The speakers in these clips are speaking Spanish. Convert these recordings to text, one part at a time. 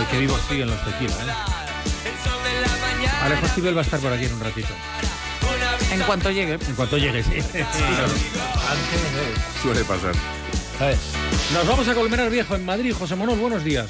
Joder, qué vivos siguen los tequilas, Alejo Stivel va a estar por aquí en un ratito. En cuanto llegue. En cuanto llegue, sí. Suele pasar. Nos vamos a Colmenar Viejo, en Madrid. José Manuel, buenos días.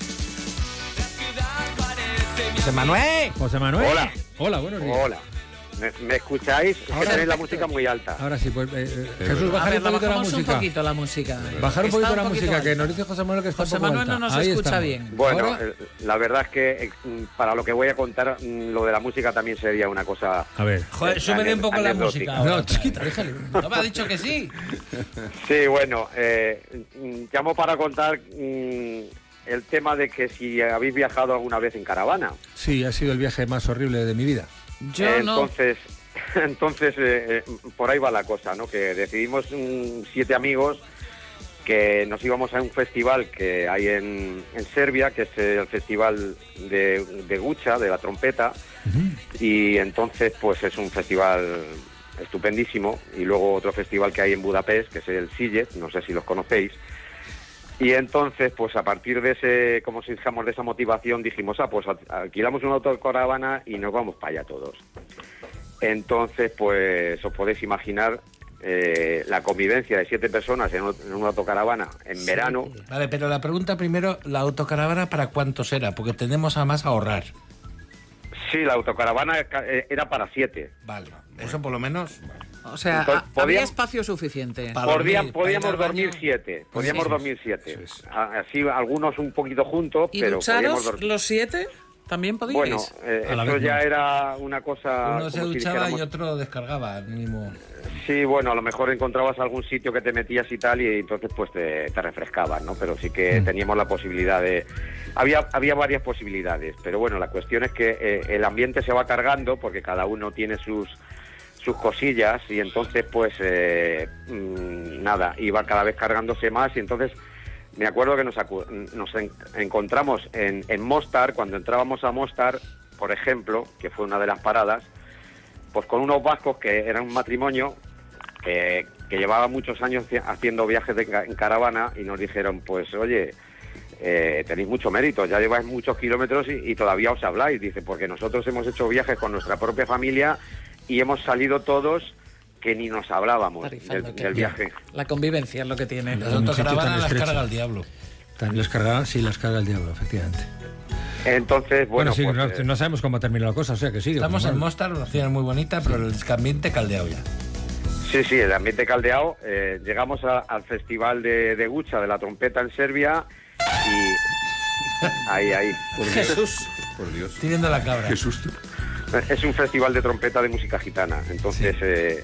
José Manuel. José Manuel. Hola. Hola, buenos días. Hola. ¿Me escucháis? Es que tenéis la música muy alta. Ahora sí, pues Jesús, bajar un poquito la música. Un poquito la música. Bajar un poquito la música, que nos dice José Manuel que está José un poco Manuel alta. no nos Ahí escucha estamos. bien. Bueno, Ahora, la verdad es que para lo que voy a contar, lo de la música también sería una cosa... a ver. Joder, súbeme un poco la música. No, ahora. chiquita, déjale. ¿No me ha dicho que sí? Sí, bueno, llamo para contar el tema de que si habéis viajado alguna vez en caravana. Sí, ha sido el viaje más horrible de mi vida. Yo Entonces, por ahí va la cosa, ¿no? Que decidimos 7 amigos que nos íbamos a un festival que hay en Serbia, que es el festival de Guča, de la trompeta, y entonces pues es un festival estupendísimo, y luego otro festival que hay en Budapest, que es el Sziget, no sé si los conocéis. Y entonces, pues a partir de ese, como si dijéramos, de esa motivación, dijimos, pues alquilamos una autocaravana y nos vamos para allá todos. Entonces, pues os podéis imaginar la convivencia de 7 personas en una autocaravana en verano. Vale, pero la pregunta primero, ¿la autocaravana para cuántos era? Porque tendemos a más a ahorrar. Sí, la autocaravana era para 7. Vale, eso por lo menos... O sea, Entonces, había espacio suficiente. Podíamos dormir 7. Podíamos dormir 7. Así, algunos un poquito juntos, ¿Y pero podíamos ducharos dormir. los 7? ¿También podíais? Bueno, esto ya era una cosa... Uno se como si duchaba dijéramos- y otro descargaba, mínimo. Sí, bueno, a lo mejor encontrabas algún sitio que te metías y tal, y entonces pues te refrescabas, ¿no? Pero sí que teníamos la posibilidad de... Había varias posibilidades, pero bueno, la cuestión es que el ambiente se va cargando porque cada uno tiene sus cosillas, y entonces pues nada, iba cada vez cargándose más, y entonces me acuerdo que nos encontramos en Mostar. Cuando entrábamos a Mostar, por ejemplo, que fue una de las paradas, pues con unos vascos que eran un matrimonio que llevaba muchos años haciendo viajes en caravana, y nos dijeron, pues oye, tenéis mucho mérito, ya lleváis muchos kilómetros y todavía os habláis. Dice, porque nosotros hemos hecho viajes con nuestra propia familia y hemos salido todos que ni nos hablábamos del viaje. La convivencia es lo que tiene. Las autocaravanas las carga el diablo. Las carga el diablo, efectivamente. Entonces, bueno, sí, pues, no sabemos cómo termina la cosa, o sea que sigue. Estamos en Mostar, una ciudad muy bonita, pero el ambiente caldeado ya. Sí, el ambiente caldeado. Llegamos al festival de Guča, de la trompeta en Serbia, y ahí. Jesús. Por Dios. Teniendo la cabra. Qué susto. Es un festival de trompeta de música gitana. Entonces,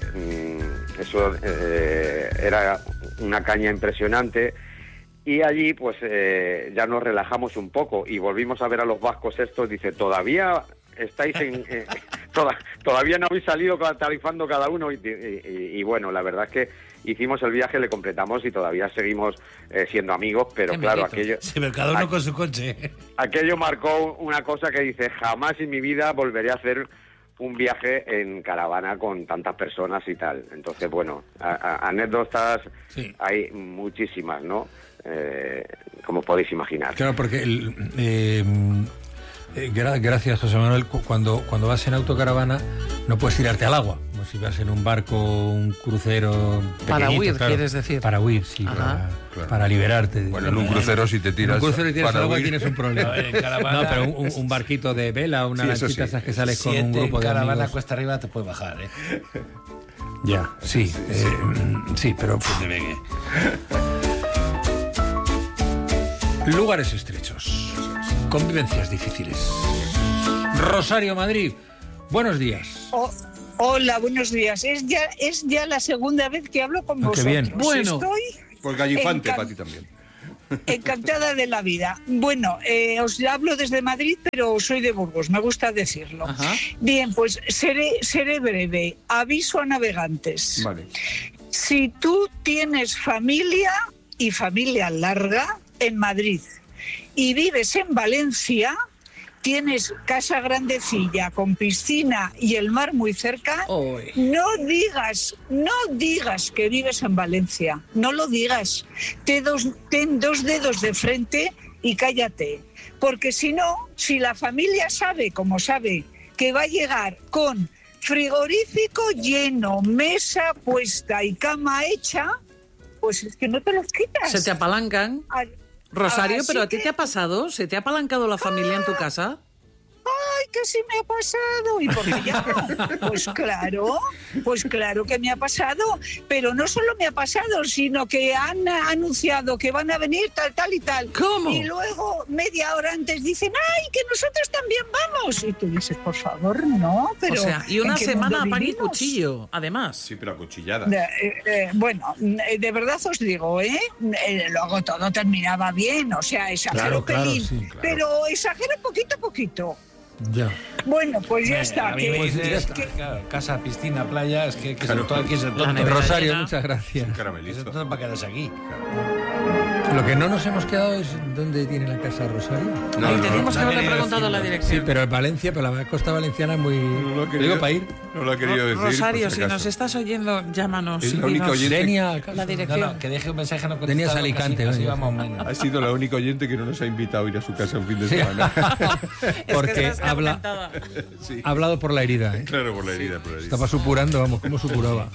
eso era una caña impresionante. Y allí, pues, ya nos relajamos un poco y volvimos a ver a los vascos estos. Dice, todavía estáis todavía no habéis salido tarifando cada uno. Y bueno, la verdad es que hicimos el viaje, le completamos y todavía seguimos siendo amigos, pero claro, aquello... Sí, pero cada uno con su coche. Aquello marcó una cosa que dice, jamás en mi vida volveré a hacer un viaje en caravana con tantas personas y tal. Entonces, bueno, anécdotas hay muchísimas, ¿no? Como podéis imaginar. Claro, porque gracias, José Manuel, cuando vas en autocaravana no puedes tirarte al agua, como si vas en un barco, un crucero para huir, claro, quieres decir. Para huir, sí, para liberarte. Bueno, en un crucero si te tiras, en un crucero y tiras para al agua huir, tienes un problema. En caravana, no, pero un barquito de vela, una lanchita esas que sales con un grupo de caravana amigos. cuesta arriba te puedes bajar, Ya, sí, pero... Lugares estrechos, convivencias difíciles. Rosario, Madrid, buenos días. Hola, buenos días. Es ya la segunda vez que hablo con vosotros. Qué bien. Bueno. Estoy Por Gallifante, para ti también. encantada de la vida. Bueno, os hablo desde Madrid, pero soy de Burgos, me gusta decirlo. Ajá. Bien, pues seré breve. Aviso a navegantes. Vale. Si tú tienes familia y familia larga en Madrid y vives en Valencia, tienes casa grandecilla con piscina y el mar muy cerca, no digas que vives en Valencia, no lo digas. Ten dos dedos de frente y cállate. Porque si no, si la familia sabe, como sabe, que va a llegar con frigorífico lleno, mesa puesta y cama hecha, pues es que no te los quitas. Se te apalancan. Rosario, ¿pero a ti te ha pasado? ¿Se te ha apalancado la familia en tu casa? ¡Ay, que sí me ha pasado! ¿Y por qué ya no? Pues claro que me ha pasado. Pero no solo me ha pasado, sino que han anunciado que van a venir tal y tal. ¿Cómo? Y luego, media hora antes, dicen, ¡ay, que nosotros también vamos! Y tú dices, por favor, no, pero... O sea, y una ¿en qué semana a mundo pan y vivimos? cuchillo, además. Sí, pero acuchillada. Bueno, de verdad os digo, luego todo terminaba bien, o sea, exagero pelín, sí, claro. pero exagero poquito a poquito. Ya. Bueno, pues ya está. A mí que- me Pues dices, ya está. claro, casa, piscina, playa, es que Claro. todo aquí es el La tonto. nevera Rosario, llena. muchas gracias. Eso Caramelito. todo para quedarse aquí. Lo que no nos hemos quedado es dónde tiene la casa Rosario. Ahí teníamos que haberle preguntado la Sí, dirección. pero en Valencia, pero la costa valenciana es muy... No lo ha Te querido, digo para ir. no lo ha querido decir. Rosario, por si acaso. nos estás oyendo, llámanos. Es y la única dinos oyente. Denia, ¿acaso? la No, dirección. no, que deje un mensaje, no Tenías contestado, Alicante, así oye. vamos o menos. Ha sido la única oyente que no nos ha invitado a ir a su casa un fin de semana. Porque Es que habla, escarmentada. Sí. ha hablado por la herida, ¿eh? Claro, por la herida, por la herida. Estaba supurando, vamos, ¿cómo supuraba?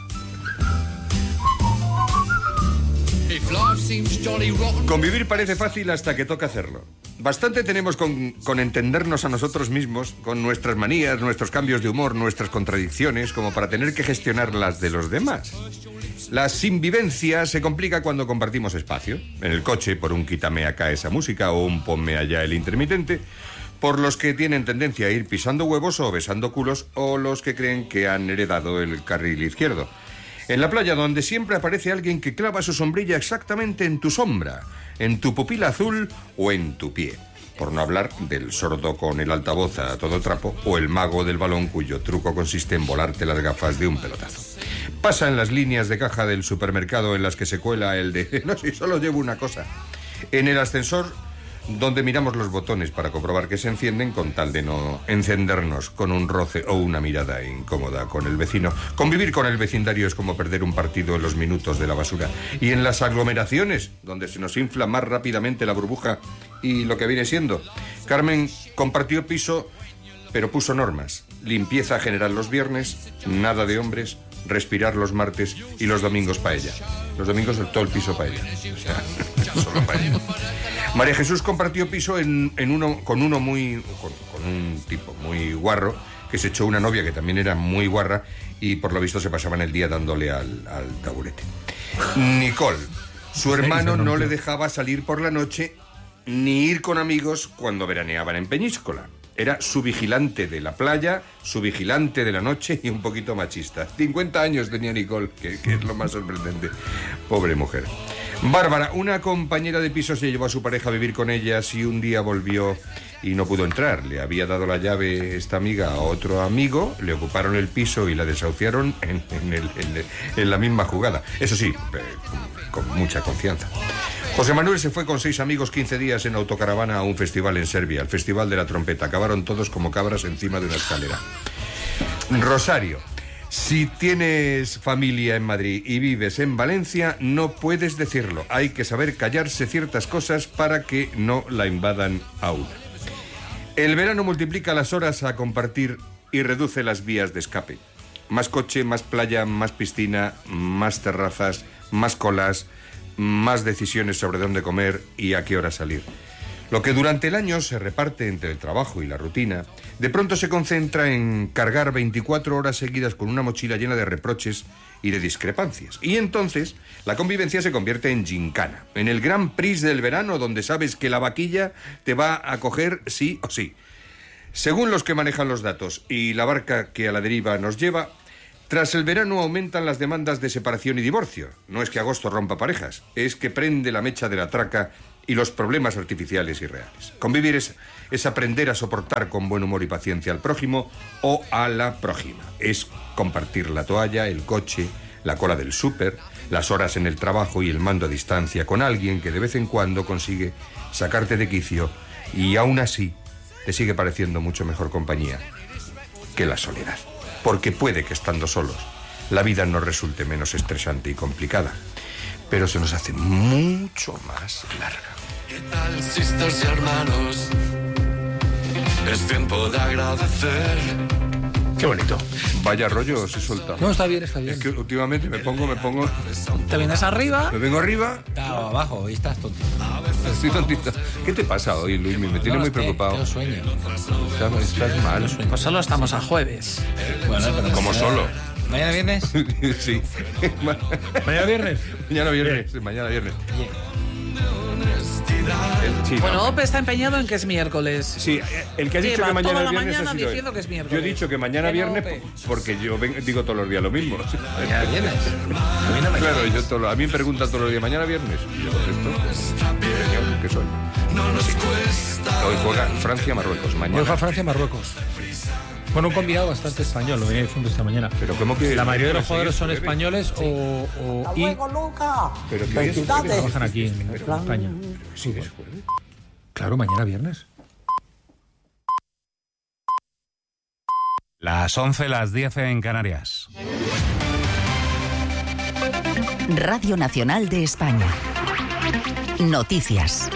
Convivir parece fácil hasta que toca hacerlo. Bastante tenemos con entendernos a nosotros mismos, con nuestras manías, nuestros cambios de humor, nuestras contradicciones, como para tener que gestionar las de los demás. La sinvivencia se complica cuando compartimos espacio. En el coche, por un quítame acá esa música o un ponme allá el intermitente. Por los que tienen tendencia a ir pisando huevos o besando culos, o los que creen que han heredado el carril izquierdo. En la playa, donde siempre aparece alguien que clava su sombrilla exactamente en tu sombra, en tu pupila azul o en tu pie. Por no hablar del sordo con el altavoz a todo trapo o el mago del balón cuyo truco consiste en volarte las gafas de un pelotazo. Pasa en las líneas de caja del supermercado en las que se cuela el de no, si solo llevo una cosa. En el ascensor, donde miramos los botones para comprobar que se encienden con tal de no encendernos con un roce o una mirada incómoda con el vecino. Convivir con el vecindario es como perder un partido en los minutos de la basura. Y en las aglomeraciones, donde se nos infla más rápidamente la burbuja y lo que viene siendo. Carmen compartió piso, pero puso normas. Limpieza general los viernes, nada de hombres, respirar los martes y los domingos paella. Los domingos todo el piso paella. O sea, solo paella. María Jesús compartió piso con un tipo muy guarro que se echó una novia que también era muy guarra y por lo visto se pasaban el día dándole al taburete. Nicole, su hermano no le dejaba salir por la noche ni ir con amigos cuando veraneaban en Peñíscola. Era su vigilante de la playa, su vigilante de la noche y un poquito machista. 50 años tenía Nicole, que es lo más sorprendente. Pobre mujer. Bárbara, una compañera de piso, se llevó a su pareja a vivir con ellas y un día volvió y no pudo entrar. Le había dado la llave esta amiga a otro amigo, le ocuparon el piso y la desahuciaron en la misma jugada. Eso sí, con mucha confianza. José Manuel se fue con 6 amigos 15 días en autocaravana a un festival en Serbia, el Festival de la Trompeta. Acabaron todos como cabras encima de una escalera. Rosario, si tienes familia en Madrid y vives en Valencia, no puedes decirlo. Hay que saber callarse ciertas cosas para que no la invadan a una. El verano multiplica las horas a compartir y reduce las vías de escape. Más coche, más playa, más piscina, más terrazas, más colas, más decisiones sobre dónde comer y a qué hora salir. Lo que durante el año se reparte entre el trabajo y la rutina, de pronto se concentra en cargar 24 horas seguidas con una mochila llena de reproches y de discrepancias. Y entonces la convivencia se convierte en gincana, en el Grand Prix del verano, donde sabes que la vaquilla te va a coger sí o sí. Según los que manejan los datos y la barca que a la deriva nos lleva, tras el verano aumentan las demandas de separación y divorcio. No es que agosto rompa parejas, es que prende la mecha de la traca y los problemas artificiales y reales. Convivir es aprender a soportar con buen humor y paciencia al prójimo o a la prójima. Es compartir la toalla, el coche, la cola del súper, las horas en el trabajo y el mando a distancia con alguien que de vez en cuando consigue sacarte de quicio y aún así te sigue pareciendo mucho mejor compañía que la soledad. Porque puede que estando solos la vida nos resulte menos estresante y complicada, pero se nos hace mucho más larga. ¿Qué tal, sisters y hermanos? Es tiempo de agradecer. Qué bonito. Vaya rollo se suelta. No, está bien, está bien. Es que últimamente me pongo... ¿Te vienes arriba? Me vengo arriba. Está abajo, hoy estás tontito. Estoy tontito. ¿Qué te pasa hoy, Luis? Me tiene muy preocupado. Tengo sueño. Estás mal. Pues solo estamos a jueves. Bueno, pero Como solo. ¿Mañana viernes? Sí. ¿Mañana viernes? Mañana viernes. Mañana viernes. Sí, Bueno, no. Ope está empeñado en que es miércoles. Sí, el que ha dicho Lleva que mañana toda la viernes mañana ha sido diciendo él. que es miércoles. Yo he dicho que mañana Que no, viernes Ope. porque yo digo todos los días lo mismo. ¿Mañana viernes? A mí no me Claro, a mí me preguntan todos los días, ¿mañana viernes? Y yo contesto, ¿qué soy? No nos cuesta. Hoy juega Francia-Marruecos, mañana. Hoy juega Francia-Marruecos. Bueno, un combinado bastante español, lo venía diciendo esta mañana. Pero ¿cómo que...? La mayoría de los jugadores son ¿Pero españoles qué trabajan aquí en España. Sí, es jueves. Claro, mañana viernes. Las 11, las 10 en Canarias. Radio Nacional de España. Noticias.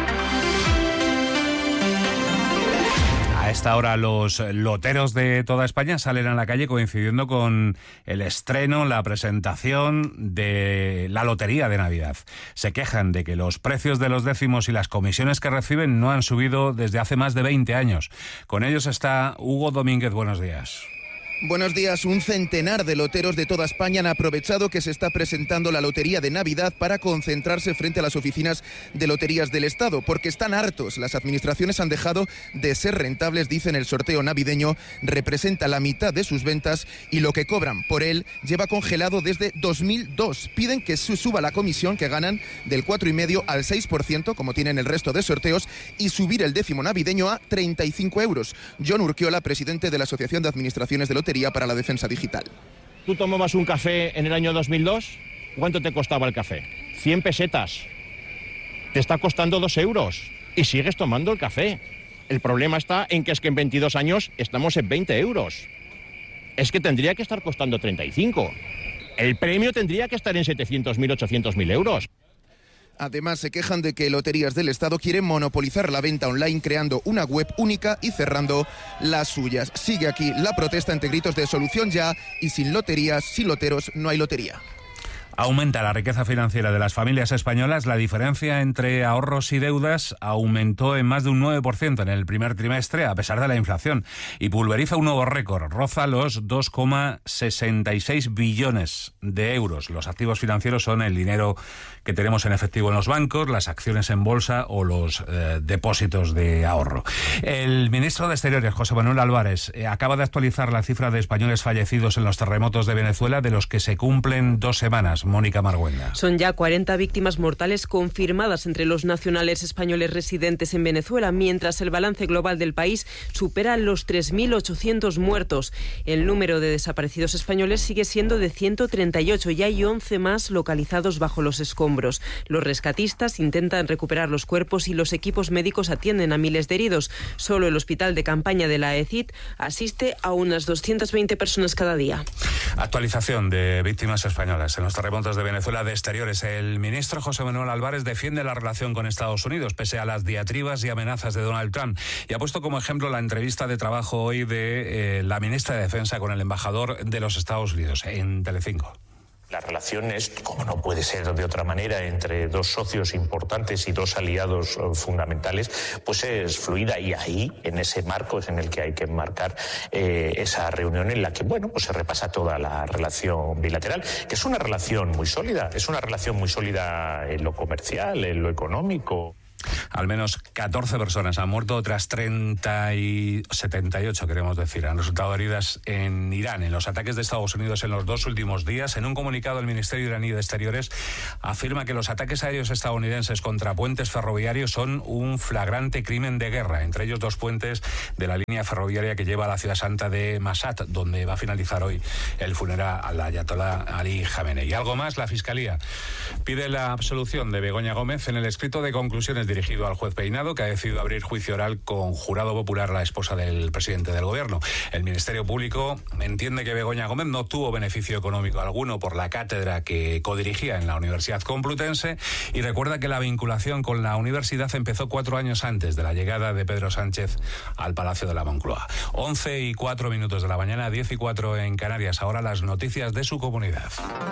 A esta hora los loteros de toda España salen a la calle coincidiendo con el estreno, la presentación de la Lotería de Navidad. Se quejan de que los precios de los décimos y las comisiones que reciben no han subido desde hace más de 20 años. Con ellos está Hugo Domínguez. Buenos días. Buenos días. Un centenar de loteros de toda España han aprovechado que se está presentando la Lotería de Navidad para concentrarse frente a las oficinas de loterías del Estado, porque están hartos. Las administraciones han dejado de ser rentables, dicen. El sorteo navideño representa la mitad de sus ventas y lo que cobran por él lleva congelado desde 2002. Piden que suba la comisión que ganan del 4,5 al 6%, como tienen el resto de sorteos, y subir el décimo navideño a 35 euros. John Urquiola, presidente de la Asociación de Administraciones de Lotería para la Defensa Digital. ¿Tú tomabas un café en el año 2002? ¿Cuánto te costaba el café? 100 pesetas. Te está costando 2 euros y sigues tomando el café. El problema está en que en 22 años estamos en 20 euros. Es que tendría que estar costando 35. El premio tendría que estar en 700.000, 800.000 euros. Además, se quejan de que Loterías del Estado quieren monopolizar la venta online creando una web única y cerrando las suyas. Sigue aquí la protesta entre gritos de solución ya y sin loterías, sin loteros, no hay lotería. Aumenta la riqueza financiera de las familias españolas. La diferencia entre ahorros y deudas aumentó en más de un 9% en el primer trimestre, a pesar de la inflación, y pulveriza un nuevo récord. Roza los 2,66 billones de euros. Los activos financieros son el dinero que tenemos en efectivo en los bancos, las acciones en bolsa o los depósitos de ahorro. El ministro de Exteriores, José Manuel Álvarez, acaba de actualizar la cifra de españoles fallecidos en los terremotos de Venezuela, de los que se cumplen 2 semanas. Mónica Marguenda. Son ya 40 víctimas mortales confirmadas entre los nacionales españoles residentes en Venezuela, mientras el balance global del país supera los 3.800 muertos. El número de desaparecidos españoles sigue siendo de 138 y hay 11 más localizados bajo los escombros. Los rescatistas intentan recuperar los cuerpos y los equipos médicos atienden a miles de heridos. Solo el hospital de campaña de la AECID asiste a unas 220 personas cada día. Actualización de víctimas españolas en los terremotos de Venezuela de Exteriores. El ministro José Manuel Álvarez defiende la relación con Estados Unidos, pese a las diatribas y amenazas de Donald Trump. Y ha puesto como ejemplo la entrevista de trabajo hoy de la ministra de Defensa con el embajador de los Estados Unidos en Telecinco. La relación es, como no puede ser de otra manera, entre dos socios importantes y dos aliados fundamentales, pues es fluida, y ahí, en ese marco, es en el que hay que enmarcar esa reunión en la que, bueno, pues se repasa toda la relación bilateral, que es una relación muy sólida, en lo comercial, en lo económico. Al menos 14 personas han muerto, otras 78, queremos decir, han resultado heridas en Irán, en los ataques de Estados Unidos en los 2 últimos días. En un comunicado, el Ministerio iraní de Exteriores afirma que los ataques aéreos estadounidenses contra puentes ferroviarios son un flagrante crimen de guerra, entre ellos 2 puentes de la línea ferroviaria que lleva a la ciudad santa de Mashhad, donde va a finalizar hoy el funeral al ayatolá Ali Khamenei. Y algo más, la Fiscalía pide la absolución de Begoña Gómez en el escrito de conclusiones dirigido al juez Peinado, que ha decidido abrir juicio oral con jurado popular a la esposa del presidente del gobierno. El Ministerio Público entiende que Begoña Gómez no tuvo beneficio económico alguno por la cátedra que codirigía en la Universidad Complutense y recuerda que la vinculación con la universidad empezó 4 años antes de la llegada de Pedro Sánchez al Palacio de la Moncloa. 11:04 de la mañana, 10:04 en Canarias. Ahora las noticias de su comunidad.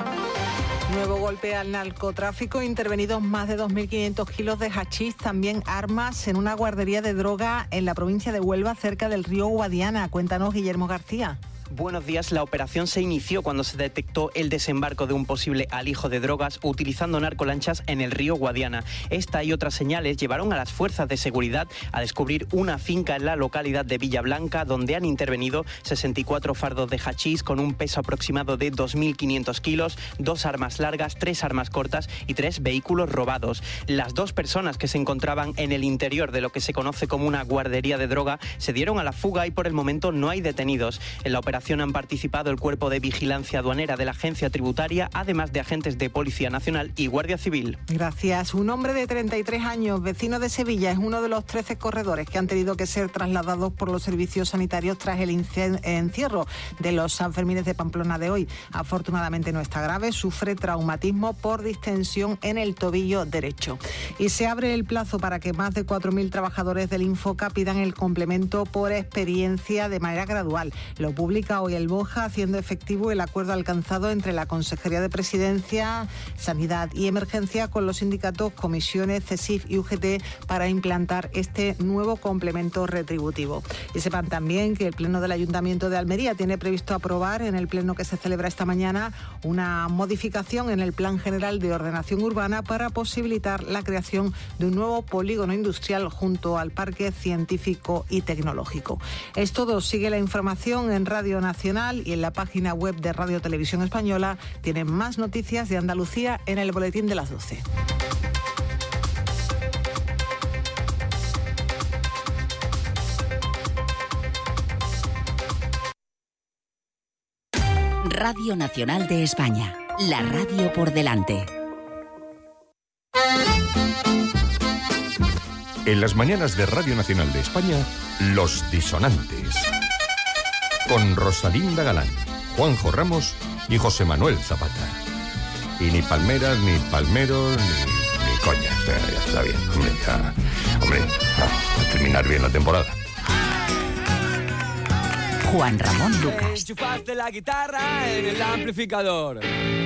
Nuevo golpe al narcotráfico, intervenidos más de 2.500 kilos de hachís, también armas en una guardería de droga en la provincia de Huelva, cerca del río Guadiana. Cuéntanos, Guillermo García. Buenos días. La operación se inició cuando se detectó el desembarco de un posible alijo de drogas utilizando narcolanchas en el río Guadiana. Esta y otras señales llevaron a las fuerzas de seguridad a descubrir una finca en la localidad de Villablanca, donde han intervenido 64 fardos de hachís con un peso aproximado de 2.500 kilos, 2 armas largas, 3 armas cortas y 3 vehículos robados. Las 2 personas que se encontraban en el interior de lo que se conoce como una guardería de droga se dieron a la fuga y por el momento no hay detenidos. En la operación han participado el Cuerpo de Vigilancia Aduanera de la Agencia Tributaria, además de agentes de Policía Nacional y Guardia Civil. Gracias. Un hombre de 33 años, vecino de Sevilla, es uno de los 13 corredores que han tenido que ser trasladados por los servicios sanitarios tras el encierro de los Sanfermines de Pamplona de hoy. Afortunadamente no está grave, sufre traumatismo por distensión en el tobillo derecho. Y se abre el plazo para que más de 4.000 trabajadores del Infoca pidan el complemento por experiencia de manera gradual. Lo publica hoy el BOJA, haciendo efectivo el acuerdo alcanzado entre la Consejería de Presidencia, Sanidad y Emergencia con los sindicatos, comisiones, CESIF y UGT para implantar este nuevo complemento retributivo. Y sepan también que el Pleno del Ayuntamiento de Almería tiene previsto aprobar en el pleno que se celebra esta mañana una modificación en el Plan General de Ordenación Urbana para posibilitar la creación de un nuevo polígono industrial junto al Parque Científico y Tecnológico. Es todo. Sigue la información en Radio Nacional y en la página web de Radio Televisión Española. Tienen más noticias de Andalucía en el boletín de las 12. Radio Nacional de España, la radio por delante. En las mañanas de Radio Nacional de España, Los Disonantes. Con Rosalinda Galán, Juanjo Ramos y José Manuel Zapata. Y ni palmeras, ni palmeros, ni coñas. Ya está bien, hombre, a terminar bien la temporada. Juan Ramón Lucas. Enchufaste la guitarra en el amplificador.